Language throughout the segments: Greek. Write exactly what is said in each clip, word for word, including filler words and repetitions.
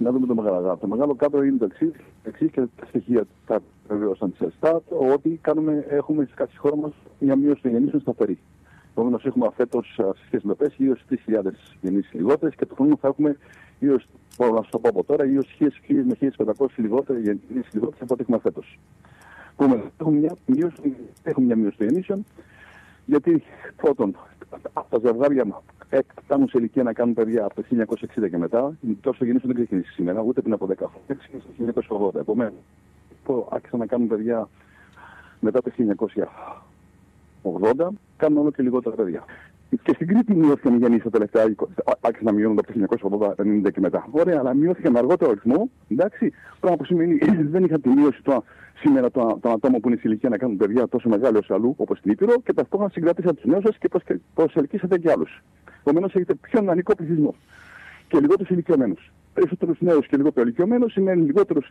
να δούμε το μεγάλο γάτο. Το μεγάλο κάτω είναι το εξής και τα στοιχεία τα βεβαίωσαν τη ΕΣΤΑΤ, ότι κάνουμε, έχουμε στη χώρα μας μια μείωση των γεννήσεων σταθερή. Επομένως, έχουμε φέτος σε σχέση με πέρσι γύρω στις τρεις χιλιάδες γεννήσεις λιγότερες και το χρόνο θα έχουμε γύρω, μπορώ να σας το πω από τώρα, γύρω στις χίλιες με χίλιες πεντακόσιες λιγότερες γεννήσεις λιγότερες από ό,τι έχουμε φέτος. Έχουμε μια μείωση, έχουμε μια μείωση των γεννήσεων, γιατί πρώτον, τα ζευγάρια φτάνουν σε ηλικία να κάνουν παιδιά από το χίλια εννιακόσια εξήντα και μετά, τόσο γεννήσεων δεν ξεκινήσει σήμερα, ούτε πριν από δέκα χρόνια, ξεκίνησε το χίλια εννιακόσια ογδόντα. Επομένως, άρχισαν να κάνουν παιδιά μετά το χίλια εννιακόσια ογδόντα, κάνουν όλο και λιγότερα παιδιά. Και στην Κρήτη μειώθηκαν οι γεννήσεις τα τελευταία, άρχισαν να μειώνονται από το χίλια εννιακόσια ογδόντα ενενήντα και μετά. Ωραία, αλλά μειώθηκαν με αργότερο ρυθμό, εντάξει, πράγμα που σημαίνει δεν είχαν τη μείωση το, σήμερα των το ατόμων που είναι σε ηλικία να κάνουν παιδιά τόσο μεγάλο όσο αλλού, όπως στην Ήπειρο, και ταυτόχρονα συγκρατήσατε τους νέους σας και προσελκύσατε και άλλους. Επομένως, έχετε πιο νεανικό πληθυσμό και λιγότερους ηλικιωμένους. Περισσότερους νέους και λιγότερο ηλικιωμένους σημαίνει λιγότερους.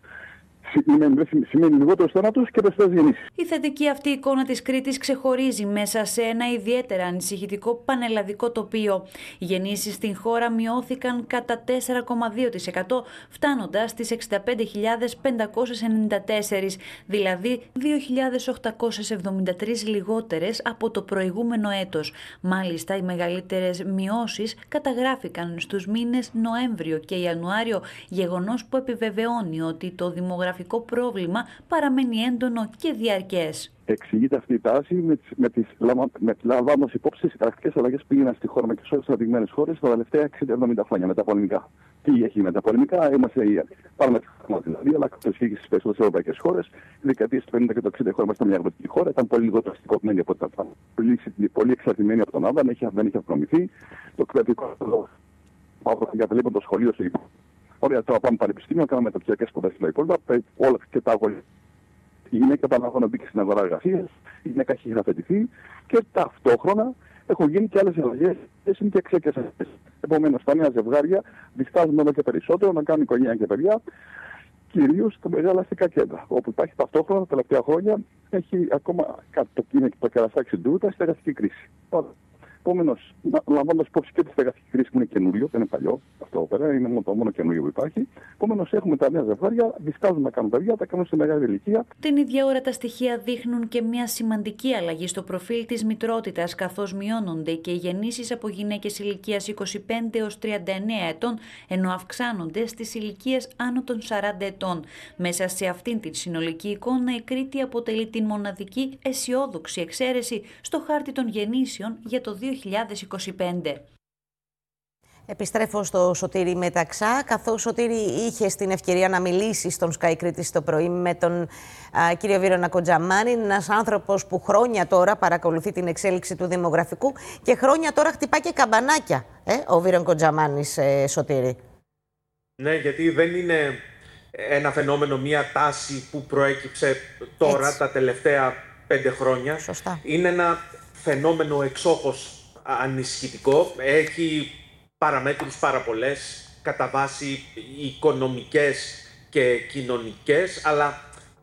Σημαίνει λιγότερο θάνατος και περισσότερες γεννήσεις. Η θετική αυτή εικόνα της Κρήτης ξεχωρίζει μέσα σε ένα ιδιαίτερα ανησυχητικό πανελλαδικό τοπίο. Οι γεννήσεις στην χώρα μειώθηκαν κατά τέσσερα κόμμα δύο τοις εκατό, φτάνοντας στις εξήντα πέντε χιλιάδες πεντακόσιες ενενήντα τέσσερις, δηλαδή δύο χιλιάδες οκτακόσιες εβδομήντα τρεις λιγότερες από το προηγούμενο έτος. Μάλιστα, οι μεγαλύτερες μειώσεις καταγράφηκαν στους μήνες Νοέμβριο και Ιανουάριο, γεγονός που επιβεβαιώνει ότι το δημογραφικό πρόβλημα παραμένει έντονο και διαρκές. Εξηγείται αυτή η τάση με τις, με τις, με τις λαμβάνοντας υπόψη τις χαρακτηριστικές αλλαγές που έγιναν στη χώρα με και σε όλες τις αναπτυγμένες χώρες τα τελευταία εξήντα εβδομήντα χρόνια με τα πολεμικά. Τι έχει με τα πολεμικά, είμαστε οι παραμετρικά δηλαδή, αλλά το ισχύει και στις περισσότερες ευρωπαϊκές χώρες. Οι δεκαετίες του πενήντα και του εξήντα η χώρα μας ήταν μια αγροτική χώρα, ήταν πολύ λιγότερο αστικοποιημένη από ό,τι ήταν. Πολύ, πολύ εξαρτημένη από τον Άδα, δεν είχε, δεν είχε προμηθεί. Το κρατικό εγκαταλείπουν το σχολείο στο υπόλοιπο. Ωραία, τώρα πάμε πανεπιστήμιο, κάναμε μεταπτυχιακές σπουδές στα υπόλοιπα, όλα και τα αγόρια. Η γυναίκα επαναλαμβάνω μπήκε στην αγορά εργασίας, η γυναίκα έχει γραφετηθεί και ταυτόχρονα έχουν γίνει και άλλες αλλαγές, είναι και εξαίκειες αυτές. Επομένως, τα νέα ζευγάρια διστάζουν όλο και περισσότερο να κάνουν οικογένεια και παιδιά, κυρίως στα μεγάλα αστικά κέντρα, όπου υπάρχει ταυτόχρονα τα τελευταία χρόνια έχει ακόμα το, το κερασάκι στην τούρτα, η στεγαστική κρίση. Επομένως, λαμβάνοντας υπόψη και τη στεγαστική κρίση που είναι καινούριο, δεν είναι παλιό, αυτό πέρα είναι μόνο το μόνο καινούριο που υπάρχει. Επομένως, έχουμε τα νέα ζευγάρια, διστάζουν να κάνουν παιδιά, τα κάνουν σε μεγάλη ηλικία. Την ίδια ώρα τα στοιχεία δείχνουν και μια σημαντική αλλαγή στο προφίλ της μητρότητας, καθώς μειώνονται και οι γεννήσεις από γυναίκες ηλικίας είκοσι πέντε έως τριάντα εννέα ετών, ενώ αυξάνονται στις ηλικίες άνω των σαράντα ετών. Μέσα σε αυτήν την συνολική εικόνα, η Κρήτη αποτελεί την μοναδική αισιόδοξη εξαίρεση στο χάρτη των γεννήσεων για το δύο χιλιάδες είκοσι πέντε. Επιστρέφω στο Σωτήρη Μεταξά, καθώς Σωτήρη είχε την ευκαιρία να μιλήσει στον Sky Κρήτης το πρωί με τον α, κύριο Βύρωνα Κοντζαμάνη, ένας άνθρωπος που χρόνια τώρα παρακολουθεί την εξέλιξη του δημογραφικού και χρόνια τώρα χτυπά και καμπανάκια, ε, ο Βύρωνα Κοντζαμάνης, ε, Σωτήρη. Ναι, γιατί δεν είναι ένα φαινόμενο, μία τάση που προέκυψε τώρα έτσι, τα τελευταία πέντε χρόνια. Σωστά. Είναι ένα φαινόμενο εξόχως ανησυχητικό. Έχει παραμέτρους πάρα πολλές, κατά βάση οικονομικές και κοινωνικές, αλλά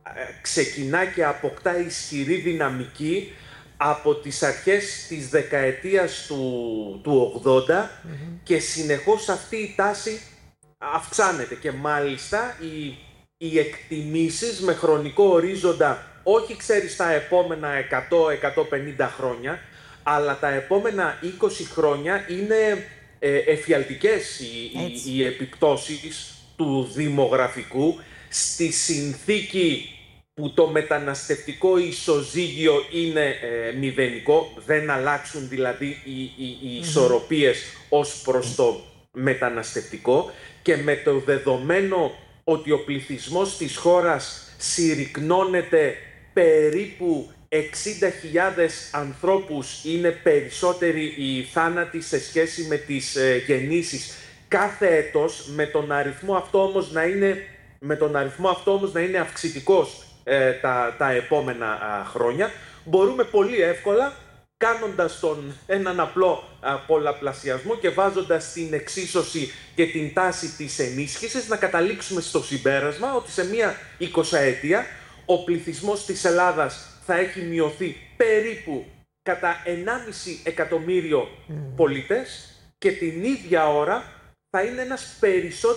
ξεκινά και αποκτά ισχυρή δυναμική από τις αρχές της δεκαετίας του, του ογδόντα mm-hmm. και συνεχώς αυτή η τάση αυξάνεται και μάλιστα οι, οι εκτιμήσεις με χρονικό ορίζοντα όχι ξέρεις τα επόμενα εκατό με εκατόν πενήντα χρόνια, αλλά τα επόμενα είκοσι χρόνια είναι ε, εφιαλτικές οι, οι, οι επιπτώσεις του δημογραφικού στη συνθήκη που το μεταναστευτικό ισοζύγιο είναι ε, μηδενικό, δεν αλλάξουν δηλαδή οι, οι, οι ισορροπίες ως προς το μεταναστευτικό και με το δεδομένο ότι ο πληθυσμός της χώρας συρρυκνώνεται περίπου εξήντα χιλιάδες ανθρώπους, είναι περισσότεροι οι θάνατοι σε σχέση με τις ε, γεννήσεις κάθε έτος, με τον αριθμό αυτό όμως να είναι, με τον αριθμό αυτό όμως να είναι αυξητικός ε, τα, τα επόμενα α, χρόνια, μπορούμε πολύ εύκολα, κάνοντας τον έναν απλό α, πολλαπλασιασμό και βάζοντας την εξίσωση και την τάση της ενίσχυσης, να καταλήξουμε στο συμπέρασμα ότι σε μία εικοσαετία ο πληθυσμός της Ελλάδας θα έχει μειωθεί περίπου κατά ενάμιση εκατομμύριο πολίτες και την ίδια ώρα θα είναι ένας περισσότερο